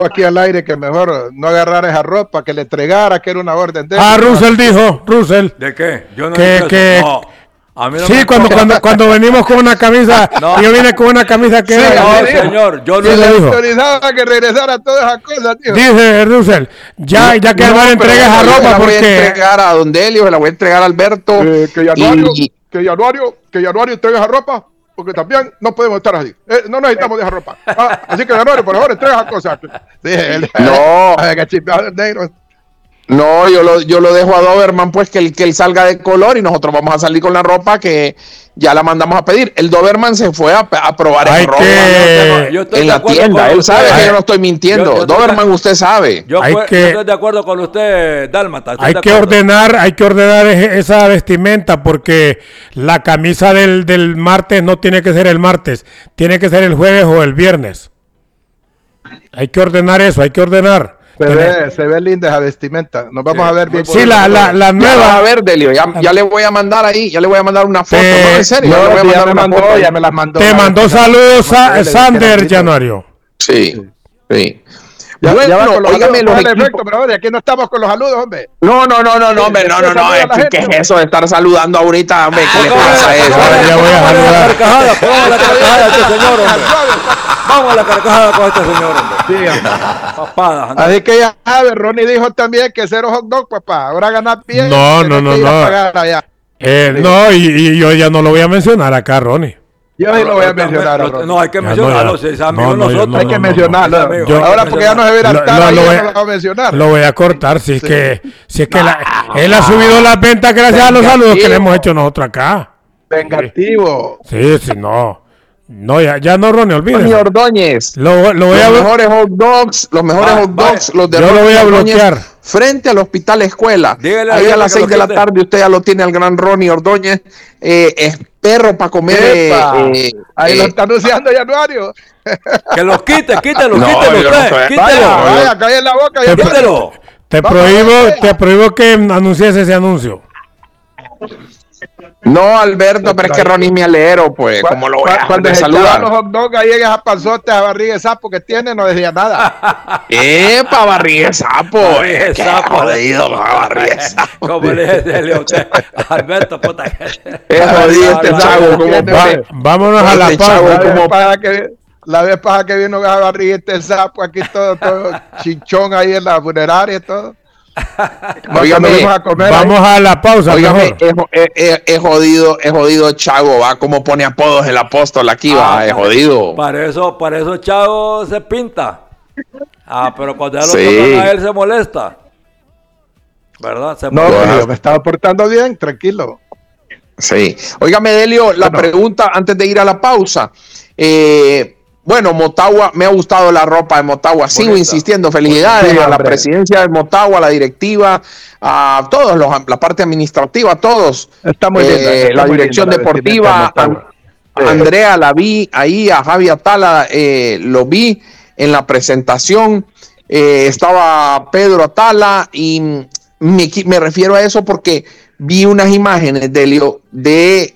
aquí al aire que mejor no agarrar esa ropa, que le entregara, que era una orden de... Russell dijo, ¿De qué? Yo no no. A mí no sí, cuando venimos con una camisa, yo vine con una camisa que señor, yo no le autorizaba que regresara todas esas cosas, tío. Dice Russell, ya que Anuario entregue esa ropa, porque... voy a entregar a Don Delio, se la voy a entregar a Alberto. Que Januario entregue esa ropa, porque también no podemos estar así. No necesitamos de esa ropa. Así que Januario, por favor, entregue esas cosas. No, yo lo dejo a Doberman, pues que él salga de color y nosotros vamos a salir con la ropa que ya la mandamos a pedir. El Doberman se fue a probar el ropa en la tienda. Él sabe que yo no estoy mintiendo. Doberman, usted sabe. Yo estoy de acuerdo con usted, Dálmata. Hay que ordenar esa vestimenta, porque la camisa del martes no tiene que ser el martes, tiene que ser el jueves o el viernes. Hay que ordenar eso, hay que ordenar. Se ve linda esa vestimenta. Nos vamos a ver bien. Sí, la nueva. A ver, Delio, ya le voy a mandar ahí, ya le voy a mandar una foto. No, en serio, ya me las mandó. Te mandó saludos Sander, Januario. Sí. Ya óigame los efectos, pero aquí no estamos con los saludos, hombre. No, hombre, ¿qué es eso de estar saludando ahorita, hombre? ¿Qué le pasa a eso? Ya voy a saludar. Vamos a la carcajada este señor, hombre. Vamos a la carcajada con este señor, hombre. Sí, papadas. Así que ya sabes, Ronnie dijo también que 0 hot dog, papá. Ahora ganas bien. No. No, y yo ya no lo voy a mencionar acá, Ronnie. Yo sí lo voy a mencionar. No, hay que mencionarlo. Hay que mencionarlo. Ahora, porque ya no se ve la tarde, no lo voy a mencionar. Lo voy a cortar. Si es que él ha subido las ventas gracias a los saludos que le hemos hecho nosotros acá. Vengativo. Sí, no. No, ya no, Ronnie, olvídate. Ronnie Ordóñez. Los mejores hot dogs, los de yo lo voy a bloquear. Frente al Hospital Escuela. Ahí a las 6 de la tarde usted ya lo tiene al gran Ronnie Ordóñez. Es perro para comer. Ahí lo está anunciando Januario. Que los quítelo. Vaya, cae en la boca. Quítelo. Te prohíbo que anuncies ese anuncio. No, Alberto, pero es que Ronnie es mi alero, pues, como lo voy a cuando saludar los hot dogs ahí en esa panzota, esa barriga de sapo que tiene, no decía nada. ¡Epa, barriga de sapo! Jodido, barriga de sapo. Como le dije a usted, Alberto, puta. Es jodido este chavo. Vámonos a la pausa. La vez pasada que vino a barriga este sapo, aquí todo chinchón ahí en la funeraria y todo. Vamos a la pausa. Óigame, es jodido Chago, va, como pone apodos el apóstol aquí, va, es jodido. Para eso Chago se pinta. Pero cuando ya lo tocan a él se molesta. ¿Verdad? Me estaba portando bien, tranquilo. Sí. Óigame, Delio, la pregunta antes de ir a la pausa. Bueno, Motagua, me ha gustado la ropa de Motagua, sigo insistiendo, felicidades a la presidencia de Motagua, a la directiva, a todos, la parte administrativa, a todos. Está muy linda, la dirección deportiva, Andrea la vi ahí, a Javi Atala lo vi en la presentación, estaba Pedro Atala y me refiero a eso porque vi unas imágenes de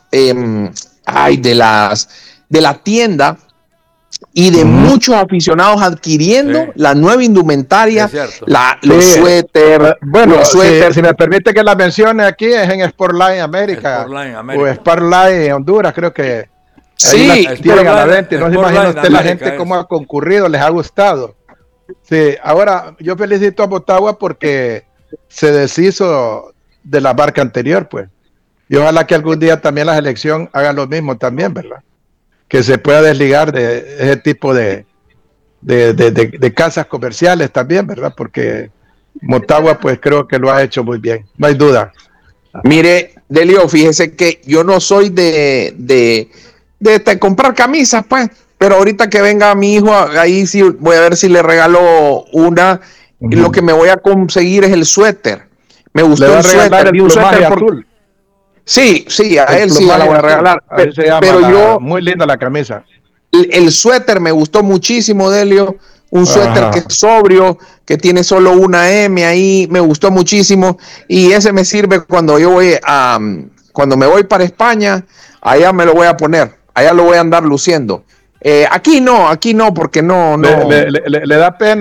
la tienda y de muchos aficionados adquiriendo la nueva indumentaria, los suéteres. Bueno, si me permite que la mencione aquí, es en Sportline América. O Sportline Honduras, creo que. Sí, tienen a la venta. No se imagina usted la gente cómo ha concurrido, les ha gustado. Sí, ahora yo felicito a Motagua porque se deshizo de la marca anterior, pues. Y ojalá que algún día también la selección haga lo mismo también, ¿verdad? Que se pueda desligar de ese tipo de casas comerciales también, ¿verdad? Porque Motagua, pues creo que lo ha hecho muy bien, no hay duda. Mire, Delio, fíjese que yo no soy de comprar camisas, pues, pero ahorita que venga mi hijo, ahí sí voy a ver si le regalo una. Lo que me voy a conseguir es el suéter. Me gustó el suéter, vi un suéter azul. Sí, a él sí la voy a regalar. Pero yo, muy linda la camisa. El suéter me gustó muchísimo, Delio. Un suéter que es sobrio, que tiene solo una M ahí, me gustó muchísimo. Y ese me sirve cuando yo voy cuando me voy para España, allá me lo voy a poner, allá lo voy a andar luciendo. Aquí no, porque no. Le da pena.